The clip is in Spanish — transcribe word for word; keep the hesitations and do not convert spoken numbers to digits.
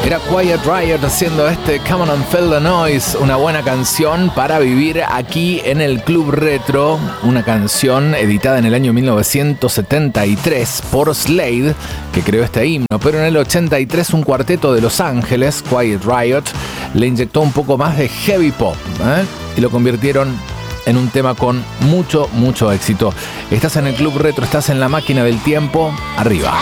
Era Quiet Riot haciendo este Come On and Feel the Noise, una buena canción para vivir aquí en el Club Retro, una canción editada en el año mil novecientos setenta y tres por Slade, que creó este himno, pero en el ochenta y tres un cuarteto de Los Ángeles, Quiet Riot, le inyectó un poco más de heavy pop, ¿eh? y lo convirtieron en un tema con mucho, mucho éxito. Estás en el Club Retro, estás en la máquina del tiempo, arriba.